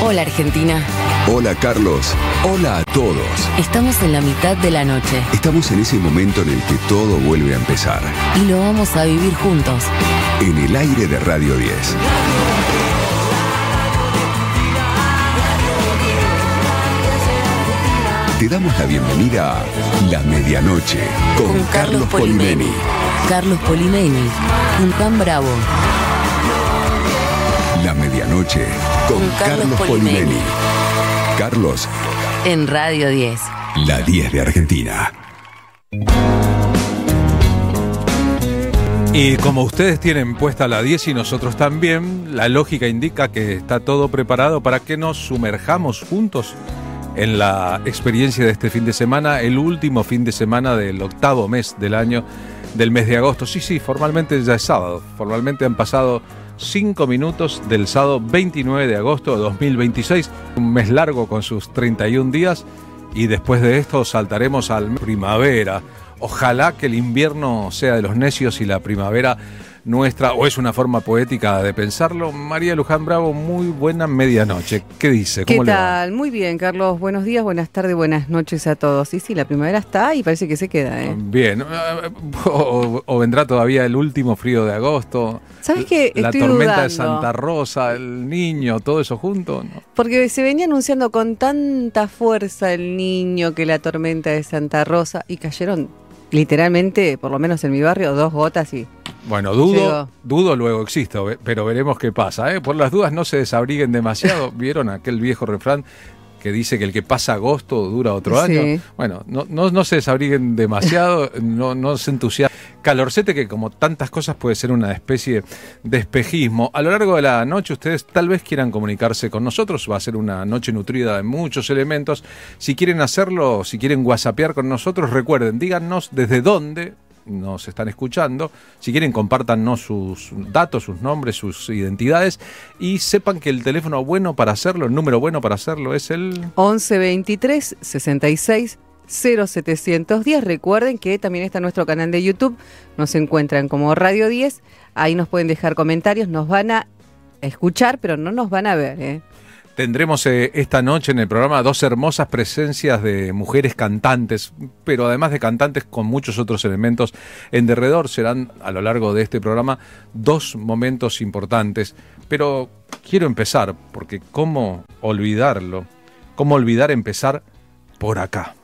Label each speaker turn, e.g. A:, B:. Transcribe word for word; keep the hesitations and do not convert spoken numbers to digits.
A: Hola Argentina.
B: Hola Carlos. Hola a todos.
A: Estamos en la mitad de la noche.
B: Estamos en ese momento en el que todo vuelve a empezar.
A: Y lo vamos a vivir juntos.
B: En el aire de Radio diez. Te damos la bienvenida a La Medianoche con, con Carlos, Carlos Polimeni.
A: Carlos Polimeni, Juan Bravo.
B: La Medianoche con, con Carlos, Carlos Polimeni. Polimeni. Carlos.
A: En Radio diez.
B: La diez de Argentina.
C: Y como ustedes tienen puesta la diez y nosotros también, la lógica indica que está todo preparado para que nos sumerjamos juntos en la experiencia de este fin de semana, el último fin de semana del octavo mes del año, del mes de agosto. Sí, sí, formalmente ya es sábado. Formalmente han pasado cinco minutos del sábado veintinueve de agosto de dos mil veintiséis. Un mes largo con sus treinta y un días. Y después de esto saltaremos al primavera. Ojalá que el invierno sea de los necios y la primavera nuestra, o es una forma poética de pensarlo. María Luján Bravo, muy buena medianoche. ¿Qué dice? ¿Cómo
D: ¿Qué
C: le
D: tal?
C: va?
D: Muy bien, Carlos. Buenos días, buenas tardes, buenas noches a todos. Sí, sí, la primavera está y parece que se queda, ¿eh?
C: Bien. O, o vendrá todavía el último frío de agosto.
D: ¿Sabes qué?
C: La
D: Estoy
C: tormenta
D: dudando.
C: de Santa Rosa, el niño, todo eso junto, ¿no?
D: Porque se venía anunciando con tanta fuerza el niño que la tormenta de Santa Rosa y cayeron literalmente, por lo menos en mi barrio, dos gotas y...
C: Bueno, dudo,
D: Llegó.
C: dudo luego existo, pero veremos qué pasa, ¿eh? Por las dudas no se desabriguen demasiado. ¿Vieron aquel viejo refrán que dice que el que pasa agosto dura otro
D: Sí.
C: año? Bueno, no, no, no se desabriguen demasiado, no, no se entusiasmen. Calorcete que como tantas cosas puede ser una especie de espejismo. A lo largo de la noche ustedes tal vez quieran comunicarse con nosotros, va a ser una noche nutrida de muchos elementos. Si quieren hacerlo, si quieren whatsappear con nosotros, recuerden, díganos desde dónde nos están escuchando. Si quieren, compártanos sus datos, sus nombres, sus identidades y sepan que el teléfono bueno para hacerlo, el número bueno para hacerlo es el
D: once veintitrés sesenta y seis cero setecientos diez. Recuerden que también está nuestro canal de YouTube, nos encuentran como Radio diez, ahí nos pueden dejar comentarios, nos van a escuchar, pero no nos van a ver, ¿eh?
C: Tendremos eh, esta noche en el programa dos hermosas presencias de mujeres cantantes, pero además de cantantes con muchos otros elementos en derredor. Serán a lo largo de este programa dos momentos importantes, pero quiero empezar, porque ¿cómo olvidarlo? ¿Cómo olvidar empezar por acá?